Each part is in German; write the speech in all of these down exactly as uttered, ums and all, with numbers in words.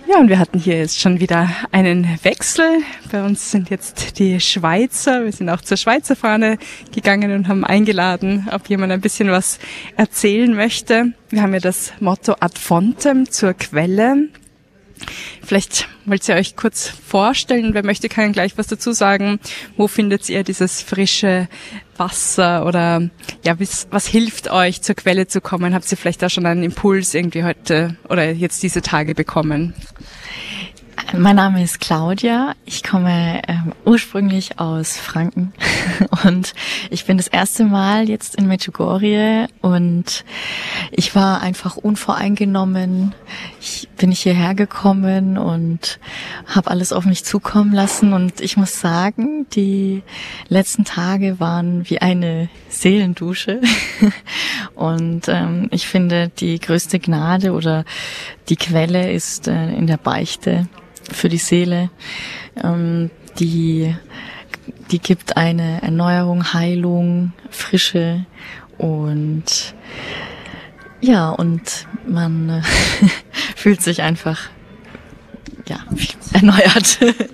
Ja, und wir hatten hier jetzt schon wieder einen Wechsel. Bei uns sind jetzt die Schweizer. Wir sind auch zur Schweizer Fahne gegangen und haben eingeladen, ob jemand ein bisschen was erzählen möchte. Wir haben ja das Motto Ad Fontem, zur Quelle. Vielleicht wollt ihr euch kurz vorstellen. Wer möchte, kann gleich was dazu sagen. Wo findet ihr dieses frische Wasser oder ja, was, was hilft euch, zur Quelle zu kommen? Habt ihr vielleicht da schon einen Impuls irgendwie heute oder jetzt diese Tage bekommen? Mein Name ist Claudia. Ich komme ähm, ursprünglich aus Franken und ich bin das erste Mal jetzt in Medjugorje und ich war einfach unvoreingenommen. Ich bin hierher gekommen und habe alles auf mich zukommen lassen und ich muss sagen, die letzten Tage waren wie eine Seelendusche und ähm, ich finde, die größte Gnade oder die Quelle ist äh, in der Beichte für die Seele. Ähm, die, die gibt eine Erneuerung, Heilung, Frische und ja, und man äh, fühlt sich einfach ja erneuert.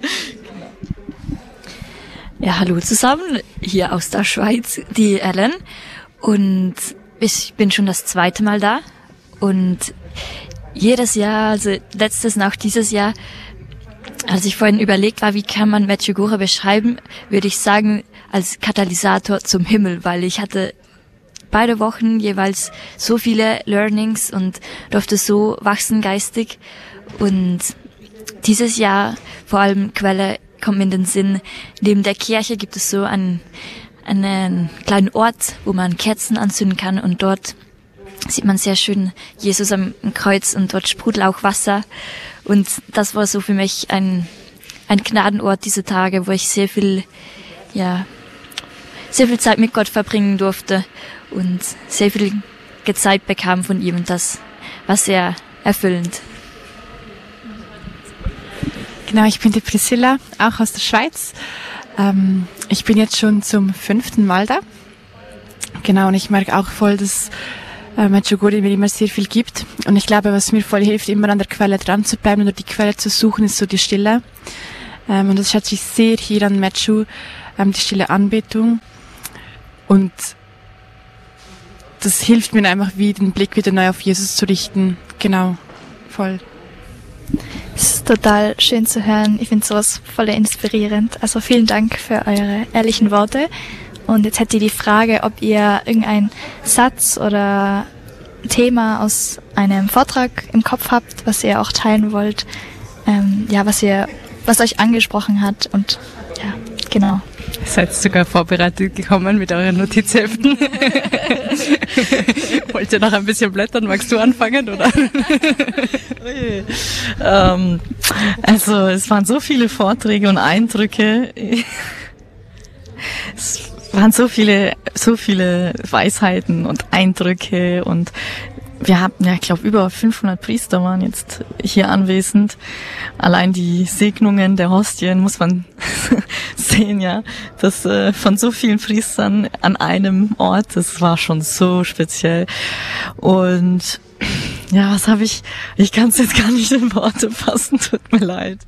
Ja, hallo zusammen, hier aus der Schweiz, die Ellen. Und ich bin schon das zweite Mal da. Und jedes Jahr, also letztes und auch dieses Jahr, als ich vorhin überlegt war, wie kann man Medjugorje beschreiben, würde ich sagen, als Katalysator zum Himmel, weil ich hatte beide Wochen jeweils so viele Learnings und durfte so wachsen geistig. Und dieses Jahr, vor allem Quelle, kommt mir in den Sinn, neben der Kirche gibt es so einen, einen kleinen Ort, wo man Kerzen anzünden kann und dort sieht man sehr schön Jesus am Kreuz und dort sprudelt auch Wasser. Und das war so für mich ein, ein Gnadenort diese Tage, wo ich sehr viel, ja, sehr viel Zeit mit Gott verbringen durfte und sehr viel gezeigt bekam von ihm und das war sehr erfüllend. Genau, ich bin die Priscilla, auch aus der Schweiz. Ähm, ich bin jetzt schon zum fünften Mal da. Genau, und ich merke auch voll, dass äh, Medjugorje mir immer sehr viel gibt. Und ich glaube, was mir voll hilft, immer an der Quelle dran zu bleiben oder die Quelle zu suchen, ist so die Stille. Ähm, und das schätze ich sehr hier an Medju, ähm, die stille Anbetung. Und das hilft mir einfach, wie den Blick wieder neu auf Jesus zu richten. Genau, voll. Es ist total schön zu hören. Ich finde sowas voll inspirierend. Also vielen Dank für eure ehrlichen Worte. Und jetzt hätte ich die Frage, ob ihr irgendeinen Satz oder Thema aus einem Vortrag im Kopf habt, was ihr auch teilen wollt. Ähm, ja, was ihr, was euch angesprochen hat. Und ja, genau. Ihr seid sogar vorbereitet gekommen mit euren Notizheften. Wollt ihr noch ein bisschen blättern? Magst du anfangen, oder? ähm, also es waren so viele Vorträge und Eindrücke. Es waren so viele, so viele Weisheiten und Eindrücke und wir haben, ja, ich glaube, über fünfhundert Priester waren jetzt hier anwesend. Allein die Segnungen der Hostien muss man sehen, ja. Das äh, von so vielen Priestern an einem Ort, das war schon so speziell. Und ja, was habe ich, ich kann es jetzt gar nicht in Worte fassen, tut mir leid.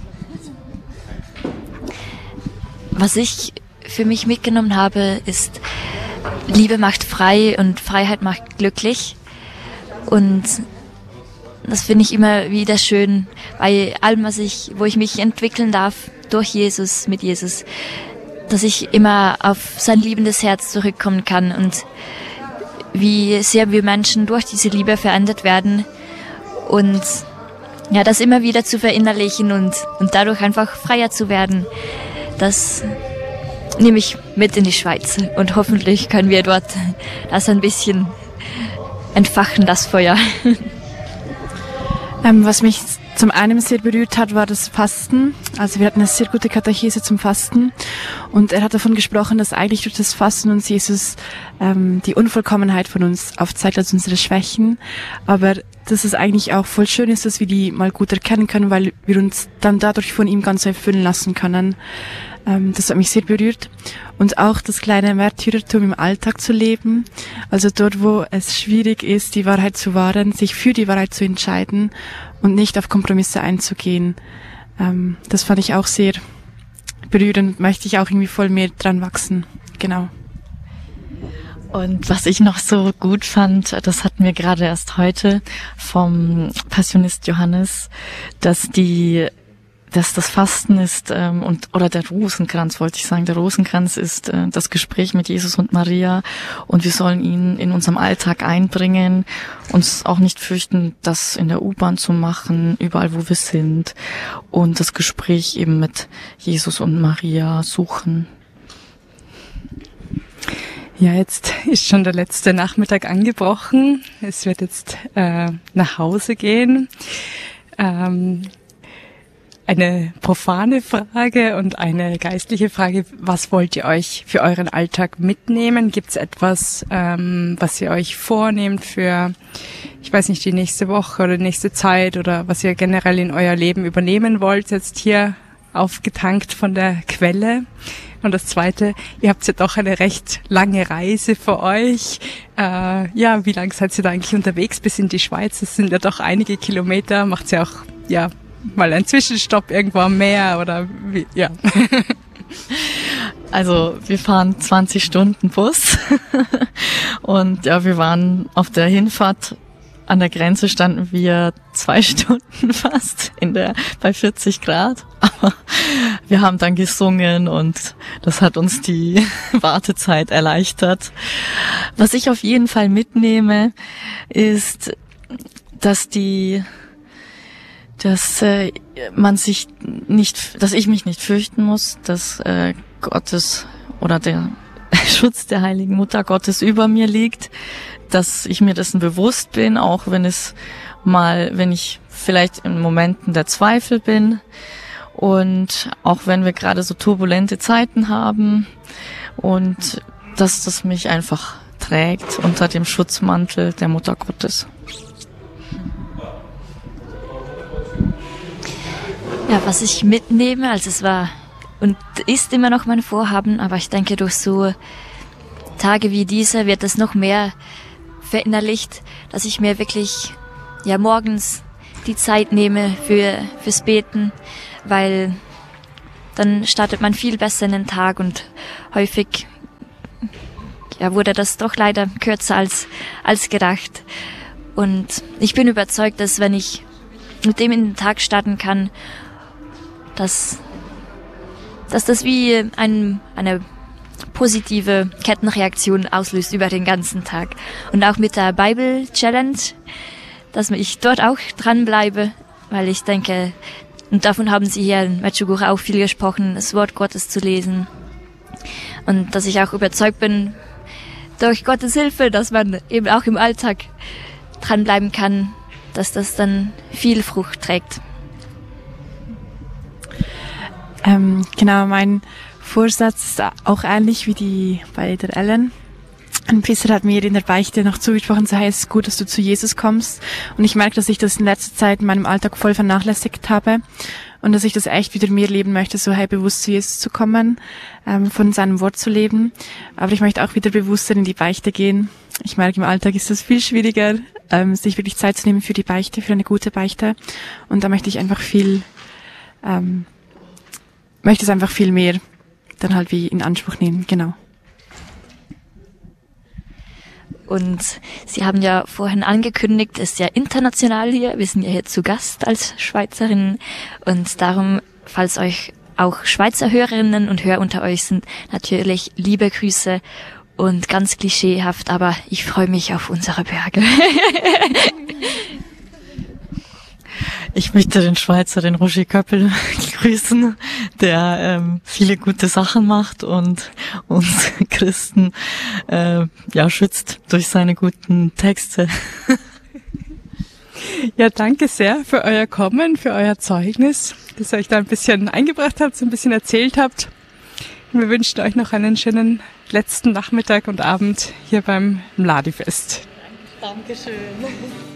Was ich für mich mitgenommen habe, ist, Liebe macht frei und Freiheit macht glücklich. Und das finde ich immer wieder schön, bei allem, was ich, wo ich mich entwickeln darf, durch Jesus, mit Jesus, dass ich immer auf sein liebendes Herz zurückkommen kann und wie sehr wir Menschen durch diese Liebe verändert werden und ja, das immer wieder zu verinnerlichen und, und dadurch einfach freier zu werden, das nehme ich mit in die Schweiz und hoffentlich können wir dort das ein bisschen entfachen, das Feuer. Ähm, was mich zum einen sehr berührt hat, war das Fasten. Also wir hatten eine sehr gute Katechese zum Fasten und er hat davon gesprochen, dass eigentlich durch das Fasten uns Jesus ähm, die Unvollkommenheit von uns aufzeigt, also unsere Schwächen, aber dass es eigentlich auch voll schön ist, dass wir die mal gut erkennen können, weil wir uns dann dadurch von ihm ganz erfüllen lassen können. Ähm, das hat mich sehr berührt. Und auch das kleine Märtyrertum im Alltag zu leben, also dort, wo es schwierig ist, die Wahrheit zu wahren, sich für die Wahrheit zu entscheiden und nicht auf Kompromisse einzugehen. Ähm, das fand ich auch sehr berührend, möchte ich auch irgendwie voll mehr dran wachsen. Genau. Und was ich noch so gut fand, das hatten wir gerade erst heute vom Passionist Johannes, dass die, dass das Fasten ist ähm, und oder der Rosenkranz, wollte ich sagen, der Rosenkranz ist äh, das Gespräch mit Jesus und Maria und wir sollen ihn in unserem Alltag einbringen, uns auch nicht fürchten, das in der U-Bahn zu machen, überall wo wir sind und das Gespräch eben mit Jesus und Maria suchen. Ja, jetzt ist schon der letzte Nachmittag angebrochen. Es wird jetzt äh, nach Hause gehen. Ähm, eine profane Frage und eine geistliche Frage. Was wollt ihr euch für euren Alltag mitnehmen? Gibt es etwas, ähm, was ihr euch vornehmt für, ich weiß nicht, die nächste Woche oder die nächste Zeit oder was ihr generell in euer Leben übernehmen wollt, jetzt hier aufgetankt von der Quelle? Und das Zweite, ihr habt ja doch eine recht lange Reise vor euch. Äh, ja, wie lange seid ihr da eigentlich unterwegs bis in die Schweiz? Das sind ja doch einige Kilometer. Macht ihr auch ja mal einen Zwischenstopp irgendwo am Meer oder wie? Ja. Also wir fahren zwanzig Stunden Bus und ja, wir waren auf der Hinfahrt. An der Grenze standen wir zwei Stunden fast in der bei vierzig Grad, aber wir haben dann gesungen und das hat uns die Wartezeit erleichtert. Was ich auf jeden Fall mitnehme, ist, dass die, dass äh, man sich nicht, dass ich mich nicht fürchten muss, dass äh, Gottes oder der Schutz der Heiligen Mutter Gottes über mir liegt, dass ich mir dessen bewusst bin, auch wenn es mal, wenn ich vielleicht in Momenten der Zweifel bin und auch wenn wir gerade so turbulente Zeiten haben und dass das mich einfach trägt unter dem Schutzmantel der Mutter Gottes. Ja, was ich mitnehme, also es war und ist immer noch mein Vorhaben, aber ich denke, durch so Tage wie diese wird es noch mehr verinnerlicht, dass ich mir wirklich ja morgens die Zeit nehme für fürs Beten, weil dann startet man viel besser in den Tag und häufig ja wurde das doch leider kürzer als als gedacht. Und ich bin überzeugt, dass wenn ich mit dem in den Tag starten kann, dass dass das wie ein, eine positive Kettenreaktion auslöst über den ganzen Tag. Und auch mit der Bible Challenge, dass ich dort auch dranbleibe, weil ich denke, und davon haben Sie hier in Medjugorje auch viel gesprochen, das Wort Gottes zu lesen. Und dass ich auch überzeugt bin, durch Gottes Hilfe, dass man eben auch im Alltag dranbleiben kann, dass das dann viel Frucht trägt. Ähm, genau, mein Vorsatz ist auch ähnlich wie die bei der Ellen. Ein Priester hat mir in der Beichte noch zugesprochen, so hey, es ist gut, dass du zu Jesus kommst. Und ich merke, dass ich das in letzter Zeit in meinem Alltag voll vernachlässigt habe und dass ich das echt wieder mehr leben möchte, so hey, bewusst zu Jesus zu kommen, ähm, von seinem Wort zu leben. Aber ich möchte auch wieder bewusster in die Beichte gehen. Ich merke, im Alltag ist das viel schwieriger, ähm, sich wirklich Zeit zu nehmen für die Beichte, für eine gute Beichte. Und da möchte ich einfach viel, ähm, möchte es einfach viel mehr dann halt wie in Anspruch nehmen, genau. Und Sie haben ja vorhin angekündigt, es ist ja international hier, wir sind ja hier zu Gast als Schweizerinnen und darum, falls euch auch Schweizer Hörerinnen und Hörer unter euch sind, natürlich liebe Grüße und ganz klischeehaft, aber ich freue mich auf unsere Berge. Ich möchte den Schweizer, den Roger Köppel, grüßen, der ähm, viele gute Sachen macht und uns Christen äh, ja schützt durch seine guten Texte. Ja, danke sehr für euer Kommen, für euer Zeugnis, dass ihr euch da ein bisschen eingebracht habt, so ein bisschen erzählt habt. Wir wünschen euch noch einen schönen letzten Nachmittag und Abend hier beim Mladifest. Dankeschön.